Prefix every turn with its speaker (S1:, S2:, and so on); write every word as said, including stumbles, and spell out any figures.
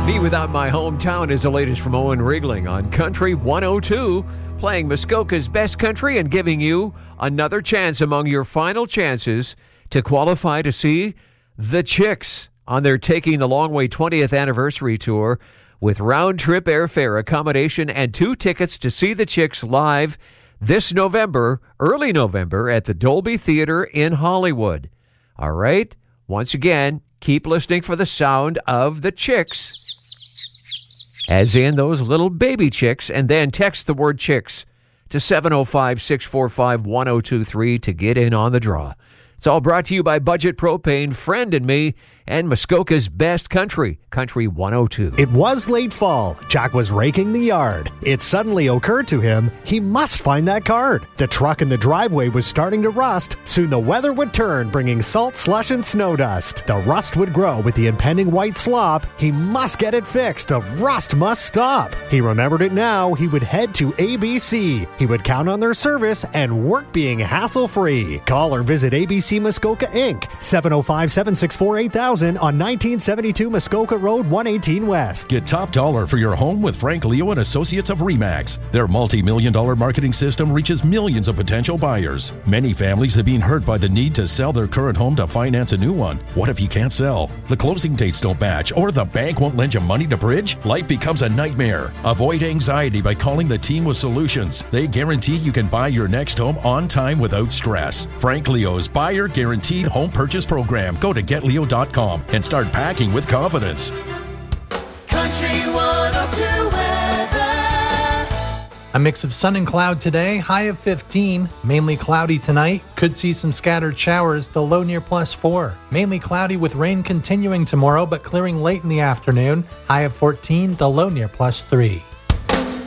S1: Me Without My Hometown is the latest from Owen Riegling on Country one oh two, playing Muskoka's best country and giving you another chance among your final chances to qualify to see the Chicks on their Taking the Long Way twentieth anniversary tour with round-trip airfare, accommodation, and two tickets to see the Chicks live this November, early November, at the Dolby Theater in Hollywood. All right? Once again, keep listening for the sound of the Chicks, as in those little baby chicks, and then text the word Chicks to seven oh five, six four five, one oh two three to get in on the draw. It's all brought to you by Budget Propane, Friend and Me, and Muskoka's best country, Country one oh two.
S2: It was late fall. Jack was raking the yard. It suddenly occurred to him he must find that card. The truck in the driveway was starting to rust. Soon the weather would turn, bringing salt, slush, and snow dust. The rust would grow with the impending white slop. He must get it fixed. The rust must stop. He remembered it now. He would head to A B C. He would count on their service and work being hassle-free. Call or visit A B C Muskoka Incorporated, seven oh five, seven six four, eight thousand on nineteen seventy-two Muskoka Road, one eighteen West.
S3: Get top dollar for your home with Frank Leo and Associates of RE/MAX. Their multi-million dollar marketing system reaches millions of potential buyers. Many families have been hurt by the need to sell their current home to finance a new one. What if you can't sell? The closing dates don't match, or the bank won't lend you money to bridge? Life becomes a nightmare. Avoid anxiety by calling the team with solutions. They guarantee you can buy your next home on time without stress. Frank Leo's Buyer Guaranteed Home Purchase Program. Go to get leo dot com and start packing with confidence.
S4: Country one oh two weather.
S5: A mix of sun and cloud today, high of fifteen. Mainly cloudy tonight. Could see some scattered showers, the low near plus four. Mainly cloudy with rain continuing tomorrow, but clearing late in the afternoon. High of fourteen, the low near plus three.